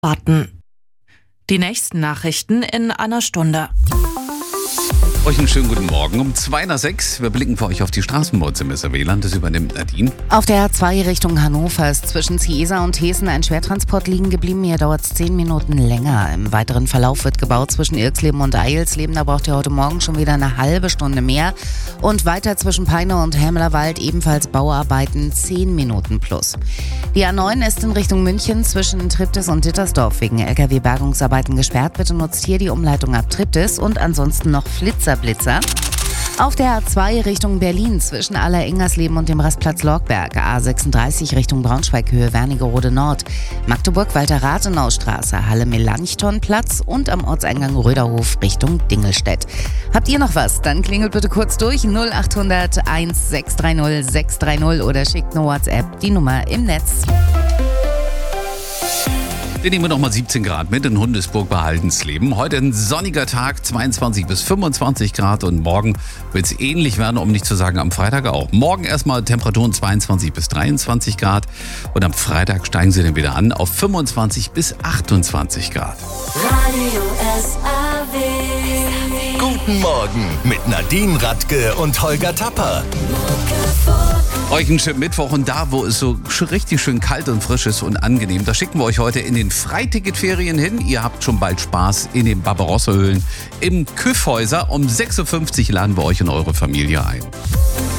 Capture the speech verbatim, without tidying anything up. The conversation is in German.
warten. Die nächsten Nachrichten in einer Stunde. Euch einen schönen guten Morgen. Um zwei nach sechs. Wir blicken für euch auf die Straßen bei uns im S R W-Land. Das übernimmt Nadine. Auf der A zwei Richtung Hannover ist zwischen Ciesa und Hessen ein Schwertransport liegen geblieben. Hier dauert es zehn Minuten länger. Im weiteren Verlauf wird gebaut zwischen Irxleben und Eilsleben. Da braucht ihr heute Morgen schon wieder eine halbe Stunde mehr. Und weiter zwischen Peine und Hämmerwald ebenfalls Bauarbeiten, zehn Minuten plus. Die A neun ist in Richtung München zwischen Triptis und Dittersdorf wegen L K W-Bergungsarbeiten gesperrt. Bitte nutzt hier die Umleitung ab Triptis und ansonsten noch Flitzer. Blitzer. Auf der A zwei Richtung Berlin zwischen Aller-Ingersleben und dem Rastplatz Lorgberg, A sechsunddreißig Richtung Braunschweig Höhe Wernigerode Nord, Magdeburg-Walter-Rathenau-Straße, Halle-Melanchthon-Platz und am Ortseingang Röderhof Richtung Dingelstedt. Habt ihr noch was? Dann klingelt bitte kurz durch null acht hundert eins sechs drei null sechs drei null oder schickt eine WhatsApp, die Nummer im Netz. Wir nehmen noch mal siebzehn Grad mit in Hundesburg bei Haldensleben. Heute ein sonniger Tag, zweiundzwanzig bis fünfundzwanzig Grad und morgen wird es ähnlich werden, um nicht zu sagen am Freitag auch. Morgen erstmal Temperaturen zweiundzwanzig bis dreiundzwanzig Grad und am Freitag steigen sie dann wieder an auf fünfundzwanzig bis achtundzwanzig Grad. Radio S R W. Guten Morgen mit Nadine Radke und Holger Tapper. Euch einen schönen Mittwoch und da, wo es so richtig schön kalt und frisch ist und angenehm, da schicken wir euch heute in den Freiticketferien hin. Ihr habt schon bald Spaß in den Barbarossa-Höhlen im Kyffhäuser. Um sechs Uhr fünfzig laden wir euch und eure Familie ein.